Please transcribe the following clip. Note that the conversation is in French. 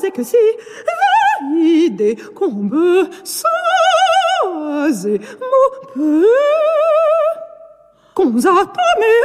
c'est que si validé qu'on me saise mon peu, qu'on s'attend